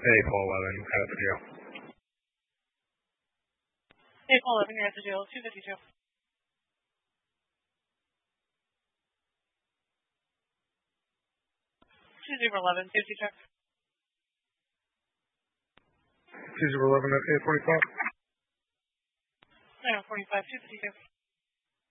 Hey, Paul 11, out of the jail. Hey, Paul 11, you're at the jail. 252. 2011, safety check. 2011 at 845. 945, 252.